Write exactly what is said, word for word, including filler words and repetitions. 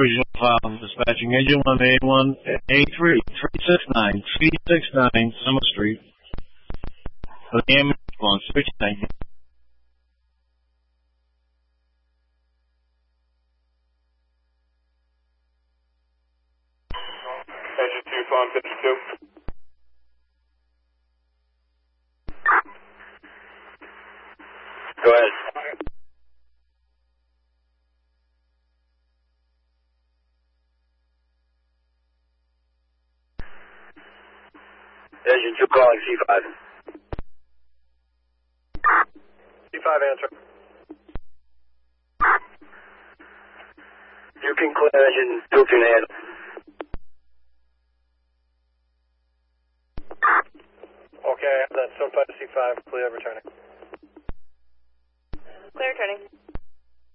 Regional five, dispatching engine one A one A three three six nine three six nine Summer Street. For the ambulance response, thank you. Engine two, Farm fifty-two. Go ahead. Engine two calling C five. C five answer. You can clear engine two to handle. Okay, that's so far to C five, clear returning. Clear returning.